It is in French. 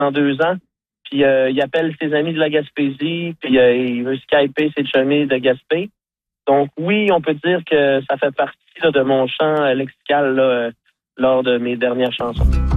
pendant 2 ans. Puis il appelle ses amis de la Gaspésie, puis il veut skyper ses chummies de Gaspé. Donc oui, on peut dire que ça fait partie là, de mon champ lexical là, lors de mes dernières chansons.